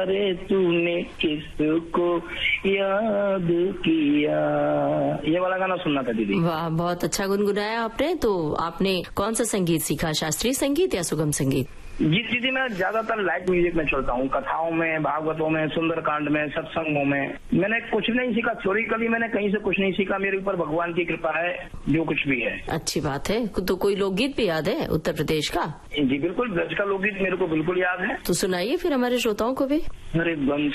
अरे तूने किसको याद किया, ये वाला गाना सुनना था दीदी। वाह, बहुत अच्छा गुनगुनाया आपने। तो आपने कौन सा संगीत सीखा, शास्त्रीय संगीत या सुगम संगीत? जी दीदी, मैं ज्यादातर लाइट म्यूजिक में चलता हूँ, कथाओं में, भागवतों में, सुंदरकांड में, सत्संगों में। मैंने कुछ नहीं सीखा, थ्योरिकली मैंने कहीं से कुछ नहीं सीखा। मेरे ऊपर भगवान की कृपा है, जो कुछ भी है। अच्छी बात है। तो कोई लोकगीत भी याद है उत्तर प्रदेश का? जी बिल्कुल, ब्रज का लोकगीत मेरे को बिल्कुल याद है। तो सुनाइए फिर हमारे श्रोताओं को भी। अरे बंस